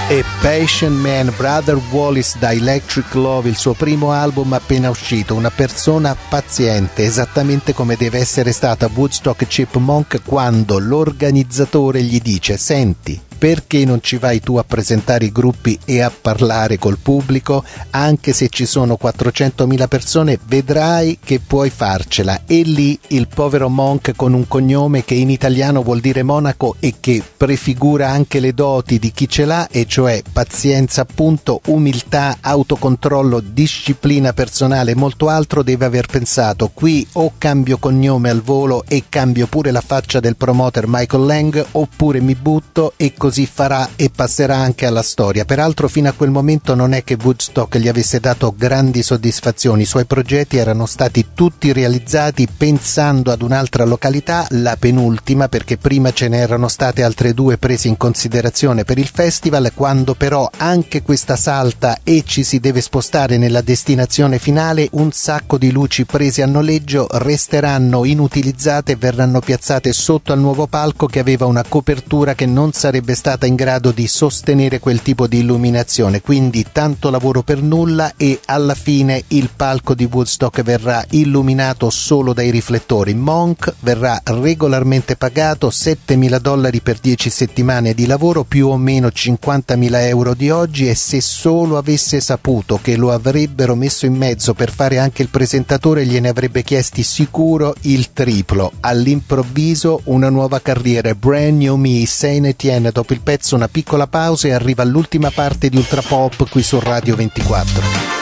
E Patient Man, Brother Wallace da Electric Love, il suo primo album appena uscito, una persona paziente, esattamente come deve essere stata Woodstock Chipmunk quando l'organizzatore gli dice: senti, perché non ci vai tu a presentare i gruppi e a parlare col pubblico? Anche se ci sono 400.000 persone, vedrai che puoi farcela. E lì il povero Monk, con un cognome che in italiano vuol dire monaco e che prefigura anche le doti di chi ce l'ha, e cioè pazienza, appunto, umiltà, autocontrollo, disciplina personale e molto altro, deve aver pensato: qui o cambio cognome al volo e cambio pure la faccia del promoter Michael Lang, oppure mi butto, e così farà e passerà anche alla storia. Peraltro fino a quel momento non è che Woodstock gli avesse dato grandi soddisfazioni, i suoi progetti erano stati tutti realizzati pensando ad un'altra località, la penultima, perché prima ce n'erano state altre due prese in considerazione per il festival. Quando però anche questa salta e ci si deve spostare nella destinazione finale, un sacco di luci prese a noleggio resteranno inutilizzate e verranno piazzate sotto al nuovo palco, che aveva una copertura che non sarebbe stata in grado di sostenere quel tipo di illuminazione. Quindi tanto lavoro per nulla, e alla fine il palco di Woodstock verrà illuminato solo dai riflettori. Monk verrà regolarmente pagato $7.000 per 10 settimane di lavoro, più o meno 50.000 euro di oggi, e se solo avesse saputo che lo avrebbero messo in mezzo per fare anche il presentatore, gliene avrebbe chiesti sicuro il triplo. All'improvviso una nuova carriera, Brand New Me, Saint Etienne. Dopo il pezzo una piccola pausa e arriva l'ultima parte di Ultra Pop qui su Radio 24.